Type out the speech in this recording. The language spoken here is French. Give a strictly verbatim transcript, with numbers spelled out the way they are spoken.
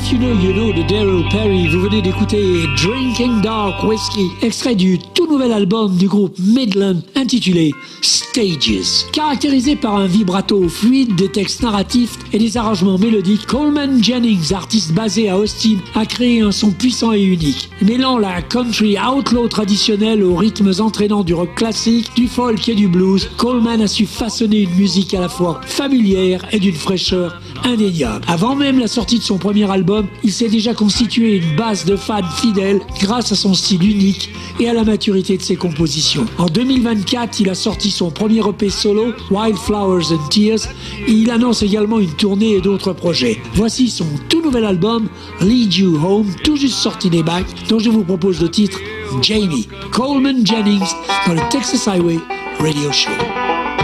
You Know You Know de Daryl Perry. Vous venez d'écouter Drinking Dark Whiskey, extrait du tout nouvel album du groupe Midland intitulé Stages. Caractérisé par un vibrato fluide, des textes narratifs et des arrangements mélodiques, Coleman Jennings, artiste basé à Austin, a créé un son puissant et unique. Mêlant la country outlaw traditionnelle aux rythmes entraînants du rock classique, du folk et du blues, Coleman a su façonner une musique à la fois familière et d'une fraîcheur indéniable. Avant même la sortie de son premier album, il s'est déjà constitué une base de fans fidèles grâce à son style unique et à la maturité de ses compositions. En deux mille vingt-quatre, il a sorti son premier E P solo, Wildflowers and Tears, et il annonce également une tournée et d'autres projets. Voici son tout nouvel album, Lead You Home, tout juste sorti des bacs, dont je vous propose le titre Jamie. Coleman Jennings dans le Texas Highway Radio Show.